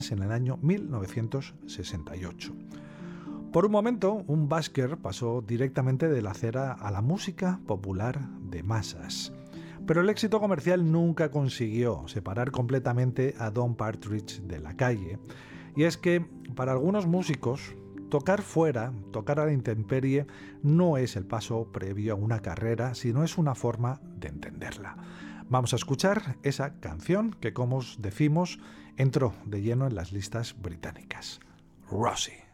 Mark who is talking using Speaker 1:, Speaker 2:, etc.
Speaker 1: en el año 1968. Por un momento, un busker pasó directamente de la acera a la música popular de masas. Pero el éxito comercial nunca consiguió separar completamente a Don Partridge de la calle. Y es que, para algunos músicos, tocar fuera, tocar a la intemperie, no es el paso previo a una carrera, sino es una forma de entenderla. Vamos a escuchar esa canción que, como os decimos, entró de lleno en las listas británicas. Rosie.